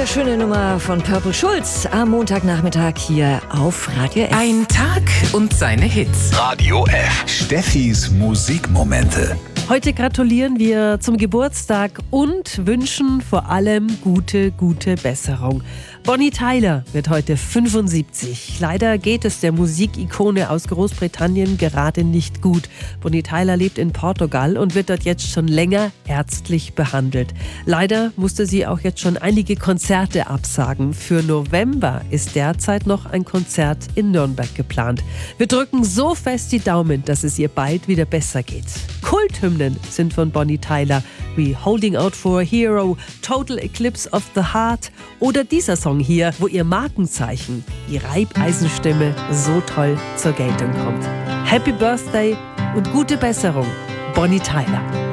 wunderschöne Nummer von Purple Schulz am Montagnachmittag hier auf Radio F. Ein Tag und seine Hits. Radio F. Steffis Musikmomente. Heute gratulieren wir zum Geburtstag und wünschen vor allem gute Besserung. Bonnie Tyler wird heute 75. Leider geht es der Musikikone aus Großbritannien gerade nicht gut. Bonnie Tyler lebt in Portugal und wird dort jetzt schon länger ärztlich behandelt. Leider musste sie auch jetzt schon einige Konzerte absagen. Für November ist derzeit noch ein Konzert in Nürnberg geplant. Wir drücken so fest die Daumen, dass es ihr bald wieder besser geht. Kulthymnen sind von Bonnie Tyler wie Holding Out for a Hero, Total Eclipse of the Heart oder dieser Song hier, wo ihr Markenzeichen, die Reibeisenstimme, so toll zur Geltung kommt. Happy Birthday und gute Besserung, Bonnie Tyler.